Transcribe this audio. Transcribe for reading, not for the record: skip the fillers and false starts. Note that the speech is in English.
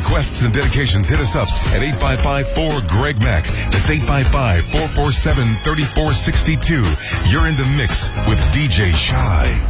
requests and dedications, hit us up at 855-4-GREG-MAC. That's 855-447-3462. You're in the mix with DJ Shy.